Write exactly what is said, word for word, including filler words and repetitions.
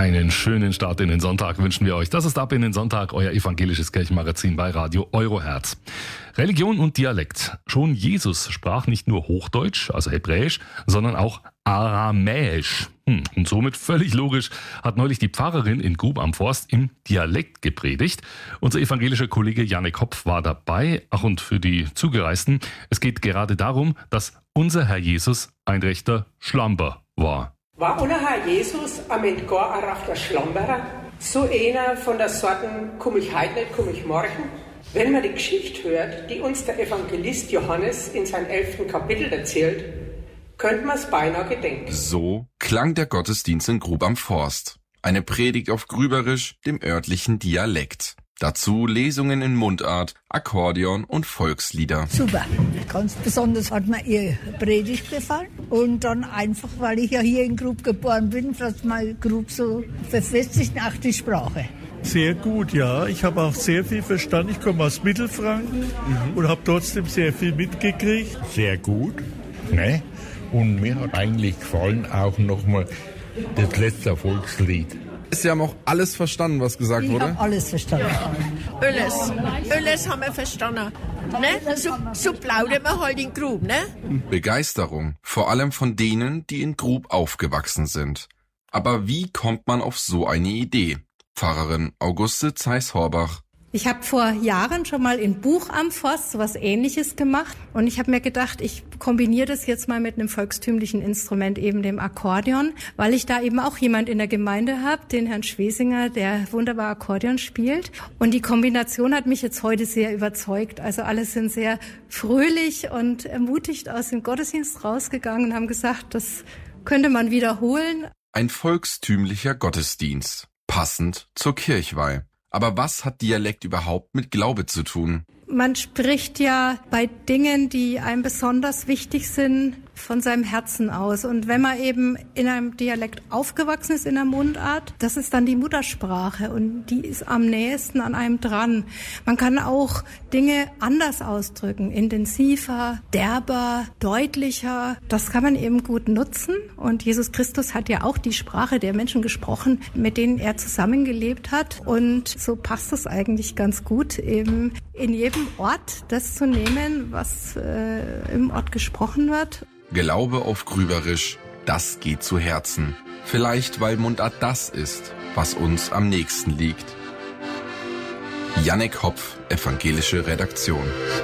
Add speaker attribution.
Speaker 1: Einen schönen Start in den Sonntag wünschen wir euch. Das ist Ab in den Sonntag, euer evangelisches Kirchenmagazin bei Radio Euroherz. Religion und Dialekt. Schon Jesus sprach nicht nur Hochdeutsch, also Hebräisch, sondern auch Aramäisch. Hm, und somit völlig logisch hat neulich die Pfarrerin in Grub am Forst im Dialekt gepredigt. Unser evangelischer Kollege Janek Hopf war dabei. Ach, und für die Zugereisten, es geht gerade darum, dass unser Herr Jesus ein rechter Schlamper war.
Speaker 2: War unser Herr Jesus am Ende gar ein rechter Schlamperer? So einer von der Sorten, komm ich heute nicht, komm ich morgen? Wenn man die Geschichte hört, die uns der Evangelist Johannes in seinem elften Kapitel erzählt, könnte man es beinahe gedenken.
Speaker 3: So klang der Gottesdienst in Grub am Forst. Eine Predigt auf Grüberisch, dem örtlichen Dialekt. Dazu Lesungen in Mundart, Akkordeon und Volkslieder.
Speaker 4: Super. Ganz besonders hat mir Ihr Predigt gefallen. Und dann einfach, weil ich ja hier in Grub geboren bin, dass mein Grub so verfestigt nach die Sprache.
Speaker 5: Sehr gut, ja. Ich habe auch sehr viel verstanden. Ich komme aus Mittelfranken mhm. und habe trotzdem sehr viel mitgekriegt.
Speaker 6: Sehr gut. Ne? Und mir hat eigentlich gefallen auch nochmal das letzte Volkslied.
Speaker 3: Sie haben auch alles verstanden, was gesagt
Speaker 4: ich
Speaker 3: wurde?
Speaker 4: Ich habe alles verstanden.
Speaker 7: Alles. Alles haben wir verstanden. Ne? So, so plaudern wir halt in Grub, ne?
Speaker 3: Begeisterung, vor allem von denen, die in Grub aufgewachsen sind. Aber wie kommt man auf so eine Idee? Pfarrerin Auguste Zeiss-Horbach.
Speaker 8: Ich habe vor Jahren schon mal in Buch am Forst sowas Ähnliches gemacht und ich habe mir gedacht, ich kombiniere das jetzt mal mit einem volkstümlichen Instrument, eben dem Akkordeon, weil ich da eben auch jemand in der Gemeinde habe, den Herrn Schwesinger, der wunderbar Akkordeon spielt. Und die Kombination hat mich jetzt heute sehr überzeugt. Also alle sind sehr fröhlich und ermutigt aus dem Gottesdienst rausgegangen und haben gesagt, das könnte man wiederholen.
Speaker 3: Ein volkstümlicher Gottesdienst, passend zur Kirchweih. Aber was hat Dialekt überhaupt mit Glaube zu tun?
Speaker 8: Man spricht ja bei Dingen, die einem besonders wichtig sind, von seinem Herzen aus. Und wenn man eben in einem Dialekt aufgewachsen ist, in der Mundart, das ist dann die Muttersprache und die ist am nächsten an einem dran. Man kann auch Dinge anders ausdrücken, intensiver, derber, deutlicher. Das kann man eben gut nutzen. Und Jesus Christus hat ja auch die Sprache der Menschen gesprochen, mit denen er zusammengelebt hat. Und so passt es eigentlich ganz gut, eben in jedem Ort das zu nehmen, was äh, im Ort gesprochen wird.
Speaker 3: Glaube auf Grüberisch, das geht zu Herzen. Vielleicht, weil Mundart das ist, was uns am nächsten liegt. Janek Hopf, evangelische Redaktion.